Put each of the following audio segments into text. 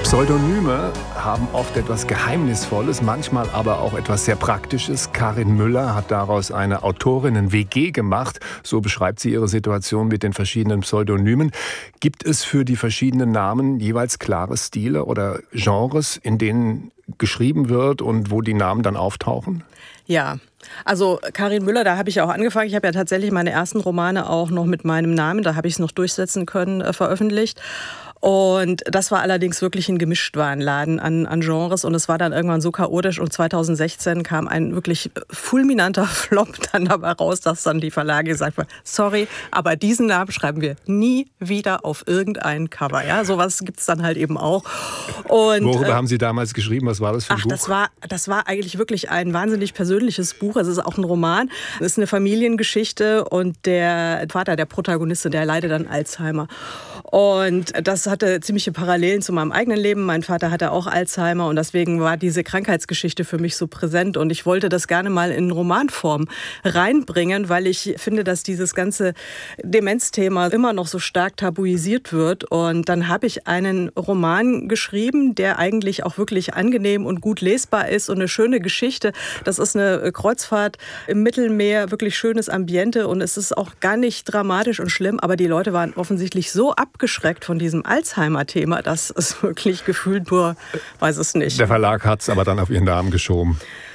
Pseudonyme haben oft etwas Geheimnisvolles, manchmal aber auch etwas sehr Praktisches. Karin Müller hat daraus eine Autorinnen-WG gemacht. So beschreibt sie ihre Situation mit den verschiedenen Pseudonymen. Gibt es für die verschiedenen Namen jeweils klare Stile oder Genres, in denen geschrieben wird und wo die Namen dann auftauchen? Ja, also Karin Müller, da habe ich auch angefangen. Ich habe ja tatsächlich meine ersten Romane auch noch mit meinem Namen, da habe ich es noch durchsetzen können, veröffentlicht. Und das war allerdings wirklich ein Gemischtwarenladen an Genres und es war dann irgendwann so chaotisch und 2016 kam ein wirklich fulminanter Flop dann dabei raus, dass dann die Verlage gesagt haben, sorry, aber diesen Namen schreiben wir nie wieder auf irgendein Cover. Ja, sowas gibt's dann halt eben auch. Und, worüber haben Sie damals geschrieben? Was war das für ein Buch? Das war eigentlich wirklich ein wahnsinnig persönliches Buch. Es ist auch ein Roman. Es ist eine Familiengeschichte und der Vater der Protagonistin, der leidet an Alzheimer. Und das hatte ziemliche Parallelen zu meinem eigenen Leben. Mein Vater hatte auch Alzheimer und deswegen war diese Krankheitsgeschichte für mich so präsent. Und ich wollte das gerne mal in Romanform reinbringen, weil ich finde, dass dieses ganze Demenzthema immer noch so stark tabuisiert wird. Und dann habe ich einen Roman geschrieben, der eigentlich auch wirklich angenehm und gut lesbar ist und eine schöne Geschichte. Das ist eine Kreuzfahrt im Mittelmeer, wirklich schönes Ambiente und es ist auch gar nicht dramatisch und schlimm, aber die Leute waren offensichtlich so abgeschreckt von diesem Alzheimer-Thema, dass es wirklich gefühlt nur, weiß es nicht. Der Verlag hat es aber dann auf Ihren Namen geschoben.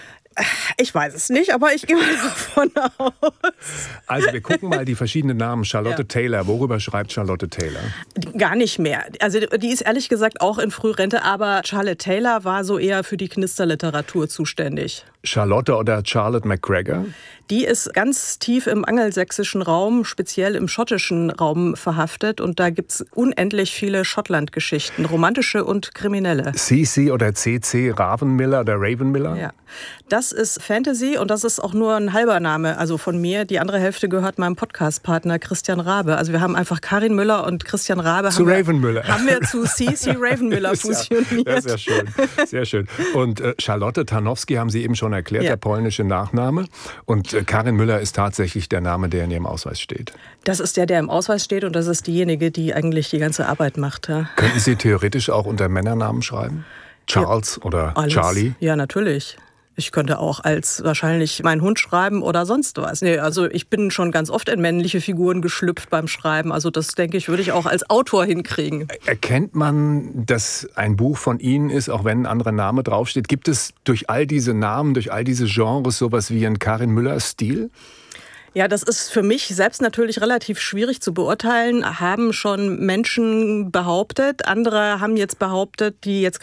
Ich weiß es nicht, aber ich gehe mal davon aus. Also wir gucken mal die verschiedenen Namen. Charlotte Taylor, worüber schreibt Charlotte Taylor? Gar nicht mehr. Also die ist ehrlich gesagt auch in Frührente, aber Charlotte Taylor war so eher für die Knisterliteratur zuständig. Charlotte oder Charlotte McGregor? Die ist ganz tief im angelsächsischen Raum, speziell im schottischen Raum verhaftet. Und da gibt es unendlich viele Schottland-Geschichten, romantische und kriminelle. CC oder CC, Ravenmiller oder Ravenmiller? Ja, das ist Fantasy und das ist auch nur ein halber Name, also von mir. Die andere Hälfte gehört meinem Podcast-Partner Christian Rabe. Also wir haben einfach Karin Müller und Christian Rabe haben wir zu CC Ravenmiller fusioniert. Ja, sehr schön, sehr schön. Und Charlotte Tarnowski haben Sie eben schon erklärt, der polnische Nachname. Und Karin Müller ist tatsächlich der Name, der in Ihrem Ausweis steht. Das ist der im Ausweis steht und das ist diejenige, die eigentlich die ganze Arbeit macht. Ja. Könnten Sie theoretisch auch unter Männernamen schreiben? Charles oder alles. Charlie? Ja, natürlich. Ich könnte auch als wahrscheinlich meinen Hund schreiben oder sonst was. Nee, also ich bin schon ganz oft in männliche Figuren geschlüpft beim Schreiben. Also das, denke ich, würde ich auch als Autor hinkriegen. Erkennt man, dass ein Buch von Ihnen ist, auch wenn ein anderer Name draufsteht? Gibt es durch all diese Namen, durch all diese Genres sowas wie einen Karin Müller-Stil? Ja, das ist für mich selbst natürlich relativ schwierig zu beurteilen, haben schon Menschen behauptet. Andere haben jetzt behauptet, die jetzt